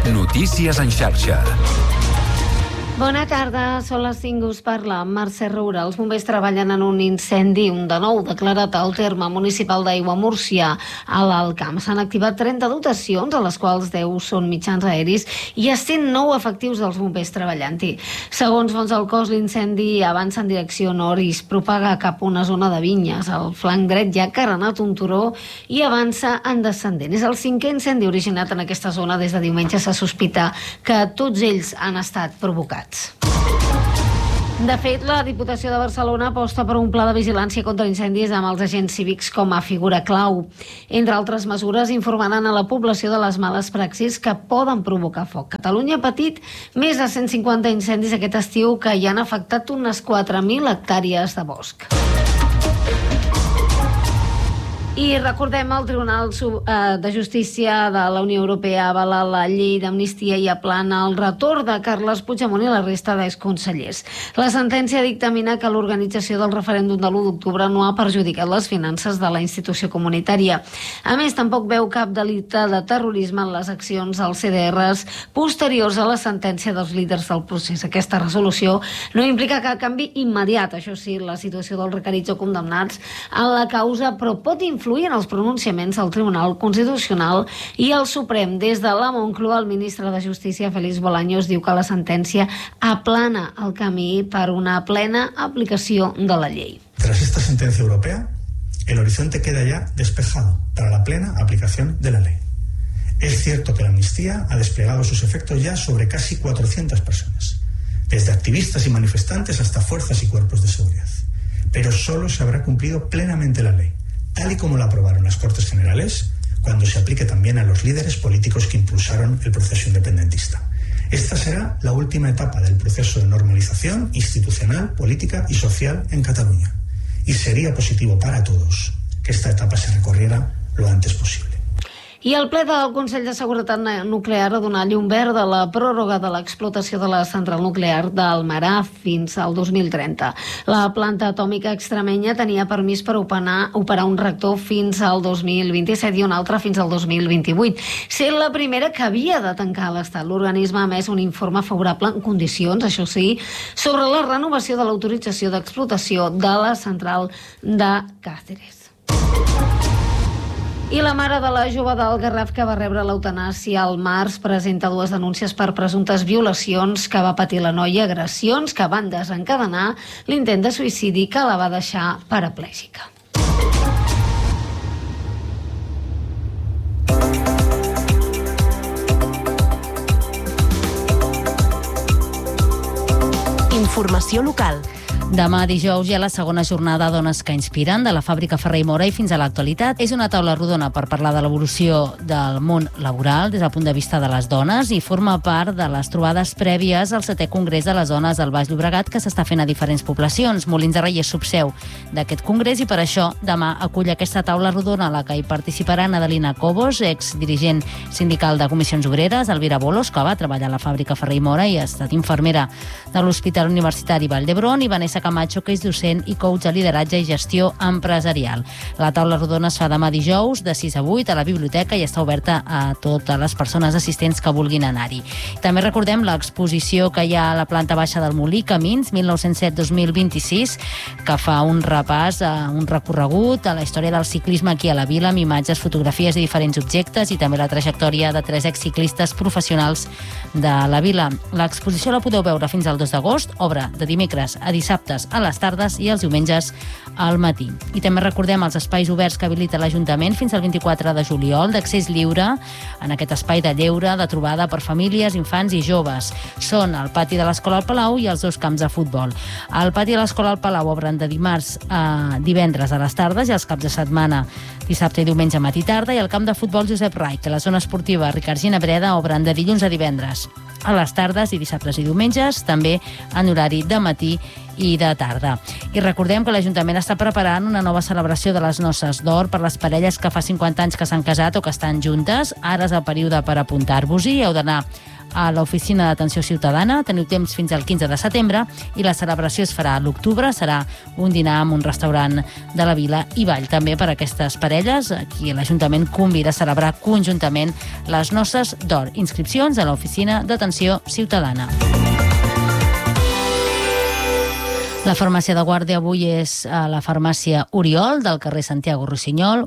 Notícies en xarxa. Bona tarda, són les 5, us parla Mercè Roura. Els bombers treballen en un incendi, un de nou declarat al terme municipal d'Aigua Múrcia, a l'Alt Camp. S'han activat 30 dotacions, a les quals 10 són mitjans aeris, i 109 efectius dels bombers treballant-hi. Segons fonts del cos, l'incendi avança en direcció nord i es propaga cap a una zona de vinyes. Al flanc dret hi ha carenat un turó i avança en descendent. És el 5è incendi originat en aquesta zona. Des de diumenge se sospita que tots ells han estat provocats. De fet, la Diputació de Barcelona aposta per un pla de vigilància contra incendis amb els agents cívics com a figura clau. Entre altres mesures, informaran a la població de les males praxis que poden provocar foc. Catalunya ha patit més de 150 incendis aquest estiu que hi han afectat unes 4.000 hectàrees de bosc. I recordem, el Tribunal de Justícia de la Unió Europea ha avalat la llei d'amnistia i aplana el retorn de Carles Puigdemont i la resta d'exconsellers. La sentència dictamina que l'organització del referèndum de l'1 d'octubre no ha perjudicat les finances de la institució comunitària. A més, tampoc veu cap delicte de terrorisme en les accions als CDRs posteriors a la sentència dels líders del procés. Aquesta resolució no implica cap canvi immediat, això sí, la situació dels requerits o condemnats en la causa, però pot influir en els pronunciaments del Tribunal Constitucional i el Suprem. Des de la Moncloa, el ministre de Justícia, Félix Bolaños, diu que la sentència aplana el camí per una plena aplicació de la llei. Tras esta sentencia europea, el horizonte queda ya despejado para la plena aplicación de la ley. Es cierto que la amnistía ha desplegado sus efectos ya sobre casi 400 personas, desde activistas y manifestantes hasta fuerzas y cuerpos de seguridad. Pero solo se habrá cumplido plenamente la ley, tal y como la aprobaron las Cortes Generales, cuando se aplique también a los líderes políticos que impulsaron el proceso independentista. Esta será la última etapa del proceso de normalización institucional, política y social en Cataluña. Y sería positivo para todos que esta etapa se recorriera lo antes posible. I el ple del Consell de Seguretat Nuclear ha donat llum verda a la pròrroga de l'explotació de la central nuclear d'Almarà fins al 2030. La planta atòmica extremenya tenia permís per operar un reactor fins al 2027 i un altre fins al 2028. Sent la primera que havia de tancar l'Estat. L'organisme ha emès un informe favorable en condicions, això sí, sobre la renovació de l'autorització d'explotació de la central de Càceres. I la mare de la jove del Garraf que va rebre l'eutanàsia al març presenta 2 denúncies per presumptes violacions que va patir la noia, agressions que van desencadenar l'intent de suïcidi que la va deixar paraplègica. Informació local. Demà dijous hi ha la segona jornada Dones que Inspiren de la Fàbrica Ferrer i Mora i fins a l'actualitat. És una taula rodona per parlar de l'evolució del món laboral des del punt de vista de les dones i forma part de les trobades prèvies al 7è Congrés de les Dones del Baix Llobregat que s'està fent a diferents poblacions. Molins de Rei és subseu d'aquest congrés i per això demà acull aquesta taula rodona a la que hi participaran Adelina Cobos, exdirigent sindical de Comissions Obreres, Elvira Bolos, que va treballar a la Fàbrica Ferrer i Mora i ha estat infermera de l'Hospital Universitari Vall d'Hebron, i Vanessa Camacho, que és docent i coach de lideratge i gestió empresarial. La taula rodona es fa demà dijous de 6 a 8 a la biblioteca i està oberta a totes les persones assistents que vulguin anar-hi. També recordem l'exposició que hi ha a la planta baixa del Molí, Camins, 1907-2026, que fa un repàs, un recorregut a la història del ciclisme aquí a la vila, amb imatges, fotografies i diferents objectes, i també la trajectòria de 3 exciclistes professionals de la vila. L'exposició la podeu veure fins al 2 d'agost, obre de dimecres a dissabte a les tardes i els diumenges al matí. I també recordem els espais oberts que habilita l'Ajuntament fins al 24 de juliol, d'accés lliure en aquest espai de lleure, de trobada per famílies, infants i joves. Són el pati de l'Escola al Palau i els 2 camps de futbol. Al pati de l'Escola al Palau obren de dimarts a divendres a les tardes i els caps de setmana dissabte i diumenge a matí tarda, i el camp de futbol Josep Rai, que la zona esportiva Ricard Ginabreda obren de dilluns a divendres a les tardes i dissabtes i diumenges, també en horari de matí i de tarda. I recordem que l'Ajuntament està preparant una nova celebració de les noces d'or per les parelles que fa 50 anys que s'han casat o que estan juntes. Ara és el període per apuntar-vos-hi. Heu d'anar a l'Oficina d'Atenció Ciutadana. Teniu temps fins al 15 de setembre i la celebració es farà a l'octubre. Serà un dinar en un restaurant de la Vila i ball també per a aquestes parelles. Aquí l'Ajuntament convida a celebrar conjuntament les noces d'or. Inscripcions a l'Oficina d'Atenció Ciutadana. La farmàcia de guàrdia avui és a la farmàcia Oriol del carrer Santiago Rossinyol.